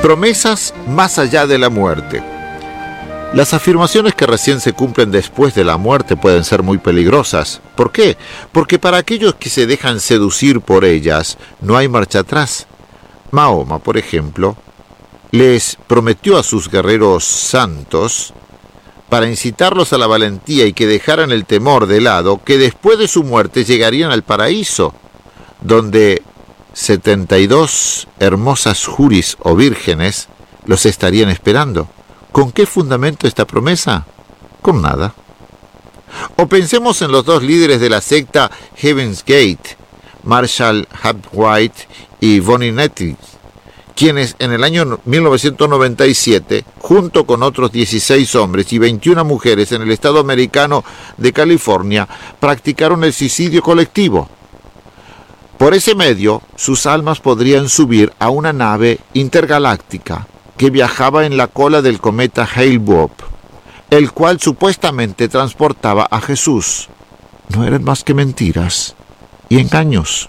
Promesas más allá de la muerte. Las afirmaciones que recién se cumplen después de la muerte pueden ser muy peligrosas. ¿Por qué? Porque para aquellos que se dejan seducir por ellas, no hay marcha atrás. Mahoma, por ejemplo, les prometió a sus guerreros santos, para incitarlos a la valentía y que dejaran el temor de lado, que después de su muerte llegarían al paraíso, donde 72 hermosas juris o vírgenes los estarían esperando. ¿Con qué fundamento esta promesa? Con nada. O pensemos en los dos líderes de la secta Heaven's Gate, Marshall White y Bonnie Nettles, quienes en el año 1997, junto con otros 16 hombres y 21 mujeres en el estado americano de California, practicaron el suicidio colectivo. Por ese medio, sus almas podrían subir a una nave intergaláctica que viajaba en la cola del cometa Hale-Bopp, el cual supuestamente transportaba a Jesús. No eran más que mentiras y engaños.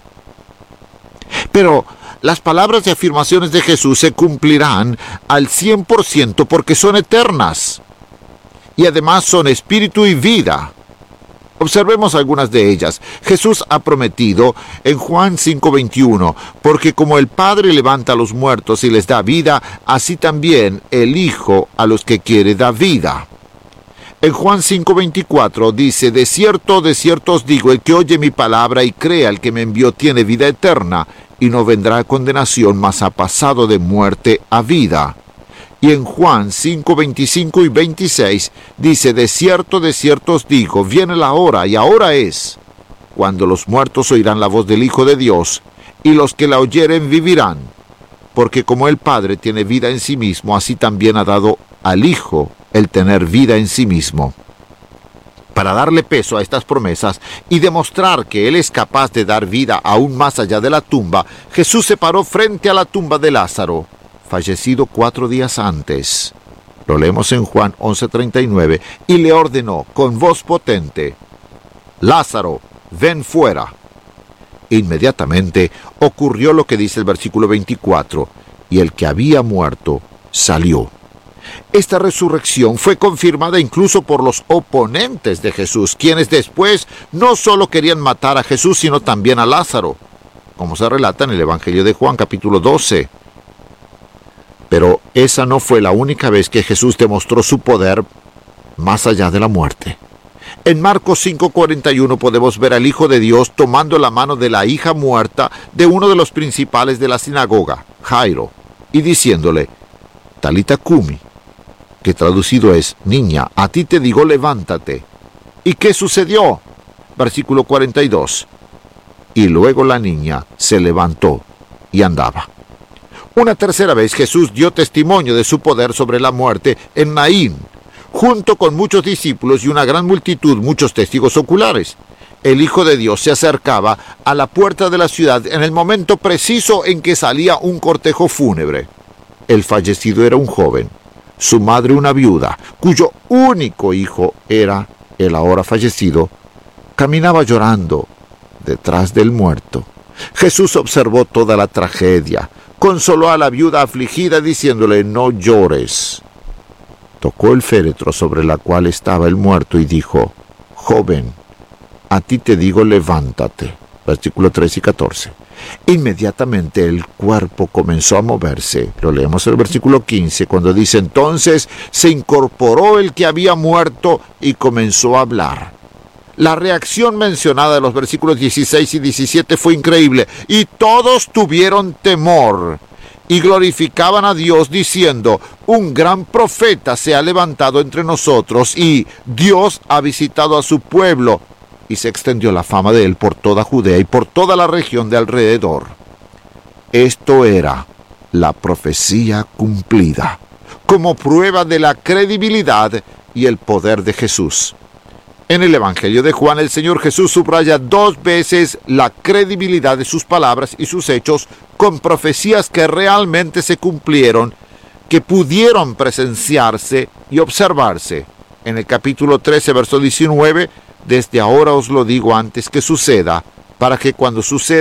Pero las palabras y afirmaciones de Jesús se cumplirán al 100% porque son eternas y además son espíritu y vida. Observemos algunas de ellas. Jesús ha prometido en Juan 5:21, porque como el Padre levanta a los muertos y les da vida, así también el Hijo a los que quiere da vida. En Juan 5:24 dice, de cierto os digo, el que oye mi palabra y crea al que me envió tiene vida eterna, y no vendrá a condenación, mas ha pasado de muerte a vida. Y en Juan 5:25 y 26 dice, de cierto os digo, viene la hora, y ahora es, cuando los muertos oirán la voz del Hijo de Dios, y los que la oyeren vivirán. Porque como el Padre tiene vida en sí mismo, así también ha dado al Hijo el tener vida en sí mismo. Para darle peso a estas promesas y demostrar que Él es capaz de dar vida aún más allá de la tumba, Jesús se paró frente a la tumba de Lázaro, fallecido 4 días antes. Lo leemos en Juan 11:39, y le ordenó con voz potente, Lázaro, ven fuera. Inmediatamente ocurrió lo que dice el versículo 24, y el que había muerto salió. Esta resurrección fue confirmada incluso por los oponentes de Jesús, quienes después no solo querían matar a Jesús, sino también a Lázaro, como se relata en el Evangelio de Juan, capítulo 12. Pero esa no fue la única vez que Jesús demostró su poder más allá de la muerte. En Marcos 5:41 podemos ver al Hijo de Dios tomando la mano de la hija muerta de uno de los principales de la sinagoga, Jairo, y diciéndole, Talita Cumi, que traducido es, niña, a ti te digo, levántate. ¿Y qué sucedió? Versículo 42. Y luego la niña se levantó y andaba. Una tercera vez Jesús dio testimonio de su poder sobre la muerte en Naín, junto con muchos discípulos y una gran multitud, muchos testigos oculares. El Hijo de Dios se acercaba a la puerta de la ciudad en el momento preciso en que salía un cortejo fúnebre. El fallecido era un joven, su madre una viuda, cuyo único hijo era el ahora fallecido. Caminaba llorando detrás del muerto. Jesús observó toda la tragedia, consoló a la viuda afligida diciéndole, no llores. Tocó el féretro sobre la cual estaba el muerto y dijo, joven, a ti te digo, levántate. Versículos 13 y 14. Inmediatamente el cuerpo comenzó a moverse. Lo leemos en el versículo 15, cuando dice, entonces se incorporó el que había muerto y comenzó a hablar. La reacción mencionada en los versículos 16 y 17 fue increíble, y todos tuvieron temor y glorificaban a Dios diciendo, un gran profeta se ha levantado entre nosotros y Dios ha visitado a su pueblo. Y se extendió la fama de él por toda Judea y por toda la región de alrededor. Esto era la profecía cumplida, como prueba de la credibilidad y el poder de Jesús. En el Evangelio de Juan, el Señor Jesús subraya 2 veces la credibilidad de sus palabras y sus hechos con profecías que realmente se cumplieron, que pudieron presenciarse y observarse. En el capítulo 13, verso 19, desde ahora os lo digo antes que suceda, para que cuando suceda